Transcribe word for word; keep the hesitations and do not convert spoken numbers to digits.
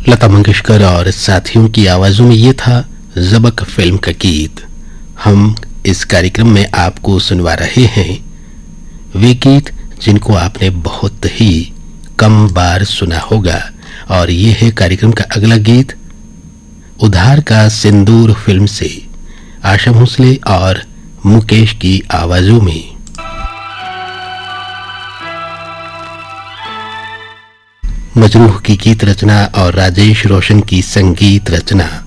लता मंगेशकर और साथियों की आवाजों में ये था ज़बक फिल्म का गीत। हम इस कार्यक्रम में आपको सुनवा रहे हैं वे गीत जिनको आपने बहुत ही कम बार सुना होगा। और ये है कार्यक्रम का अगला गीत उधार का सिंदूर फिल्म से आशा भोसले और मुकेश की आवाजों में। मजरूह की गीत रचना और राजेश रोशन की संगीत रचना।